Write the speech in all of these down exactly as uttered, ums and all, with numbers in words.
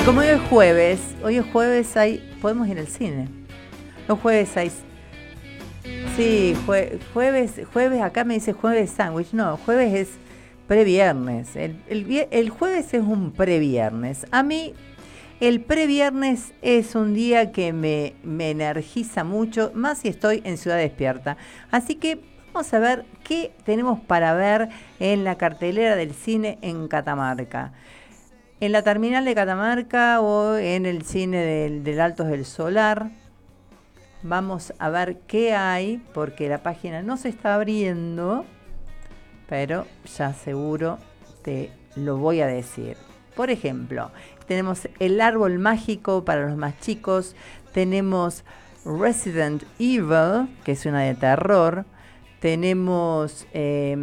como hoy es jueves, hoy es jueves, hay, podemos ir al cine. Los jueves hay... Sí, jue, jueves, jueves, acá me dice jueves sándwich. No, jueves es previernes. El, el, el jueves es un previernes. A mí, el previernes es un día que me, me energiza mucho, más si estoy en Ciudad Despierta. Así que vamos a ver qué tenemos para ver en la cartelera del cine en Catamarca. En la terminal de Catamarca o en el cine del, del Altos del Solar. Vamos a ver qué hay, porque la página no se está abriendo, pero ya seguro te lo voy a decir. Por ejemplo, tenemos El Árbol Mágico para los más chicos, tenemos Resident Evil, que es una de terror, tenemos... Eh,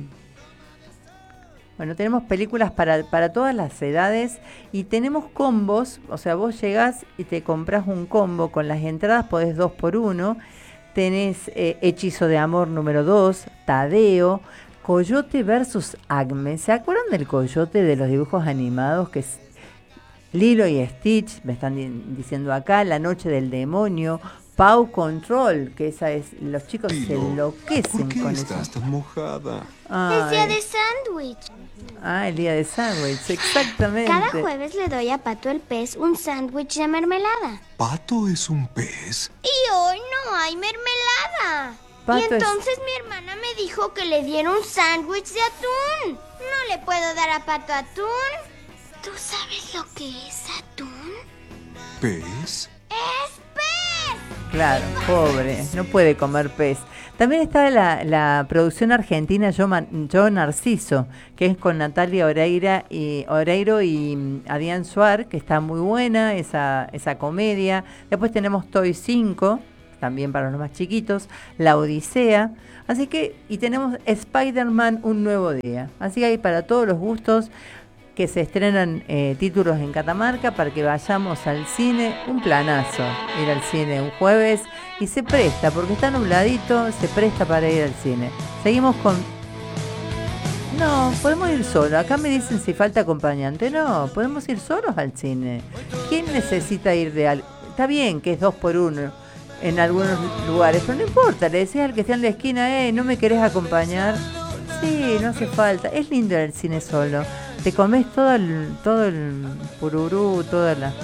Bueno, tenemos películas para, para todas las edades y tenemos combos, o sea, vos llegás y te compras un combo con las entradas, podés dos por uno, tenés eh, Hechizo de Amor número dos, Tadeo, Coyote versus Acme. ¿Se acuerdan del Coyote de los dibujos animados que es Lilo y Stitch? Me están di- diciendo acá, La Noche del Demonio, Paw Control, que esa es, los chicos Lilo, se enloquecen ¿por qué con estás eso. tan mojada? Es día Ay. de sándwich. Ah, el día de sándwich, exactamente. Cada jueves le doy a Pato el pez un sándwich de mermelada. ¿Pato es un pez? Y hoy no hay mermelada. Pato y es- entonces mi hermana me dijo que le diera un sándwich de atún. No le puedo dar a Pato atún. ¿Tú sabes lo que es atún? ¿Pez? ¡Es pez! Claro, pobre, no puede comer pez. También está la, la producción argentina Yo, Man- Yo Narciso, que es con Natalia Oreira y, Oreiro y mm, Adrián Suar, que está muy buena esa, esa comedia. Después tenemos Toy cinco, también para los más chiquitos, La Odisea. Así que, y tenemos Spider-Man Un Nuevo Día. Así que hay para todos los gustos que se estrenan eh, títulos en Catamarca para que vayamos al cine. Un planazo ir al cine un jueves y se presta, porque está nubladito, se presta para ir al cine. Seguimos con... No, podemos ir solos. Acá me dicen si falta acompañante. No, podemos ir solos al cine. ¿Quién necesita ir de algo? Está bien que es dos por uno en algunos lugares, pero no importa. Le decís al que está en la esquina, eh, ¿no me querés acompañar? Sí, no hace falta. Es lindo ir al cine solo. Te comes todo el, todo el pururú, toda la...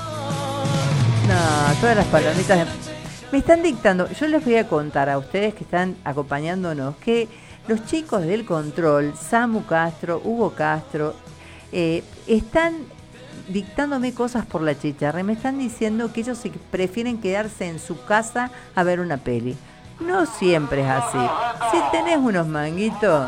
No, todas las palomitas. De... Me están dictando, yo les voy a contar a ustedes que están acompañándonos, que los chicos del control, Samu Castro, Hugo Castro, eh, están dictándome cosas por la chicharra y me están diciendo que ellos se prefieren quedarse en su casa a ver una peli. No siempre es así. Si tenés unos manguitos...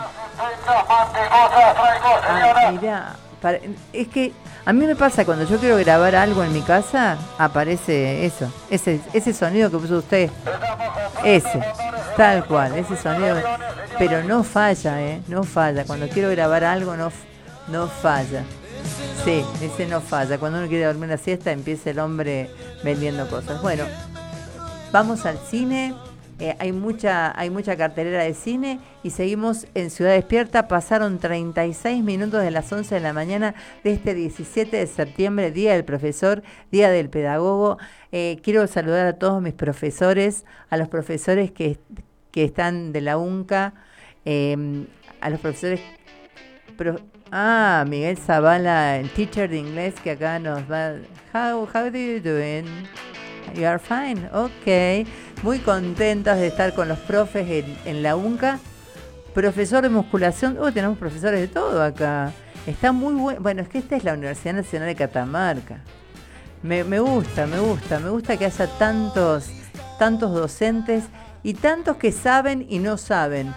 Ah, mirá, para- es que a mí me pasa cuando yo quiero grabar algo en mi casa, aparece eso, ese, ese sonido que puso usted, ese, tal cual, ese sonido, pero no falla, eh, no falla, cuando quiero grabar algo no, no falla, sí, ese no falla, cuando uno quiere dormir la siesta empieza el hombre vendiendo cosas. Bueno, vamos al cine. Eh, hay mucha hay mucha cartelera de cine y seguimos en Ciudad Despierta. Pasaron treinta y seis minutos de las once de la mañana de este diecisiete de septiembre, Día del Profesor, Día del Pedagogo. Eh, quiero saludar a todos mis profesores, a los profesores que, que están de la UNCA, eh, a los profesores... Pro, ah, Miguel Zavala, el teacher de inglés que acá nos va... How, how do you doing? You are fine, ok. Muy contentas de estar con los profes en, en la UNCA. Profesor de musculación, oh, tenemos profesores de todo acá. Está muy bueno. Bueno, es que esta es la Universidad Nacional de Catamarca. Me, me gusta, me gusta, me gusta que haya tantos, tantos docentes y tantos que saben y no saben.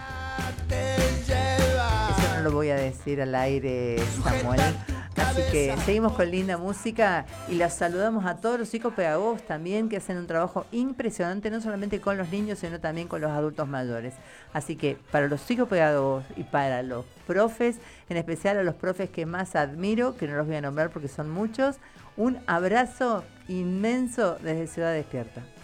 Eso no lo voy a decir al aire, Samuel. Así que seguimos con linda música y las saludamos a todos los psicopedagogos también que hacen un trabajo impresionante, no solamente con los niños, sino también con los adultos mayores. Así que para los psicopedagogos y para los profes, en especial a los profes que más admiro, que no los voy a nombrar porque son muchos, un abrazo inmenso desde Ciudad Despierta.